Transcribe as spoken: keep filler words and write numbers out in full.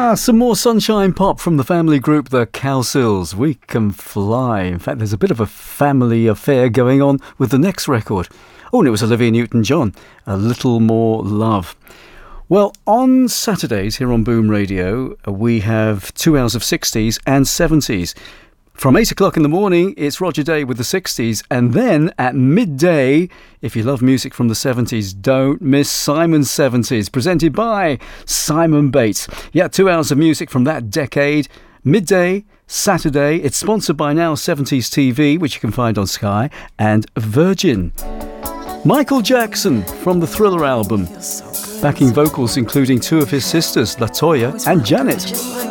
Ah, some more sunshine pop from the family group The Cowsills. We Can Fly. In fact, there's a bit of a family affair going on with the next record. Oh, and it was Olivia Newton-John, A Little More Love. Well, on Saturdays here on Boom Radio, we have two hours of sixties and seventies. From eight o'clock in the morning, it's Roger Day with the sixties. And then at midday, if you love music from the seventies, don't miss Simon's seventies, presented by Simon Bates. Yeah, two hours of music from that decade. Midday, Saturday. It's sponsored by Now seventies T V, which you can find on Sky, and Virgin. Michael Jackson from the Thriller album. Backing vocals including two of his sisters, LaToya and Janet.